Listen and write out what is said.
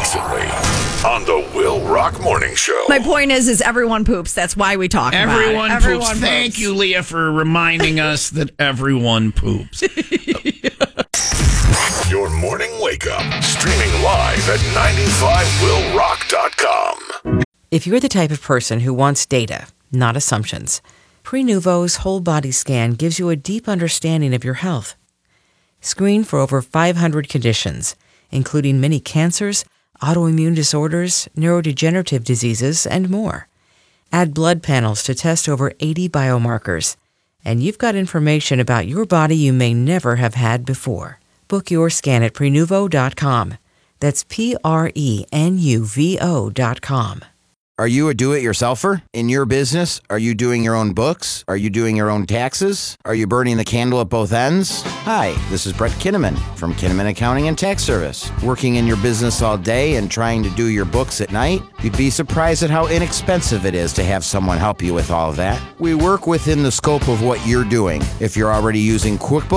recently on the Will Rock Morning Show. My point is everyone poops. That's why we talk about it. Everyone poops. Thank you, Leah, for reminding us that everyone poops. Your morning wake up. Streaming live at 95willrock.com. If you're the type of person who wants data, not assumptions, Prenuvo's whole body scan gives you a deep understanding of your health. Screen for over 500 conditions, including many cancers, autoimmune disorders, neurodegenerative diseases, and more. Add blood panels to test over 80 biomarkers, and you've got information about your body you may never have had before. Book your scan at Prenuvo.com. That's Prenuvo.com. Are you a do-it-yourselfer? In your business, are you doing your own books? Are you doing your own taxes? Are you burning the candle at both ends? Hi, this is Brett Kinnaman from Kinnaman Accounting and Tax Service. Working in your business all day and trying to do your books at night? You'd be surprised at how inexpensive it is to have someone help you with all of that. We work within the scope of what you're doing. If you're already using QuickBooks,